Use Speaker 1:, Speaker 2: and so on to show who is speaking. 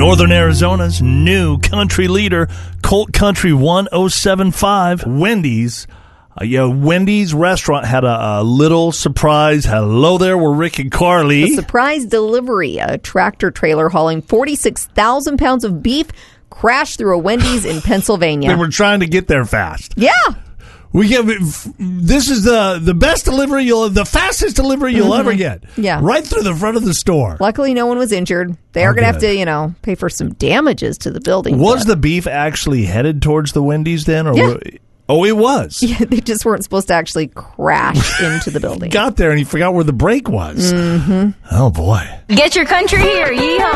Speaker 1: Northern Arizona's new country leader, Colt Country 1075, Wendy's. Wendy's restaurant had a little surprise. Hello there, we're Rick and Carly.
Speaker 2: A surprise delivery. A tractor trailer hauling 46,000 pounds of beef crashed through a Wendy's in Pennsylvania.
Speaker 1: They were trying to get there fast.
Speaker 2: Yeah.
Speaker 1: This is the best delivery the fastest delivery you'll ever get.
Speaker 2: Yeah.
Speaker 1: Right through the front of the store.
Speaker 2: Luckily, no one was injured. They are going to have to, pay for some damages to the building.
Speaker 1: Was the beef actually headed towards the Wendy's then? Or
Speaker 2: yeah.
Speaker 1: Oh, it was.
Speaker 2: Yeah, they just weren't supposed to actually crash into the building.
Speaker 1: Got there and he forgot where the brake was.
Speaker 2: Mm-hmm.
Speaker 1: Oh, boy.
Speaker 3: Get your country here. Yeehaw.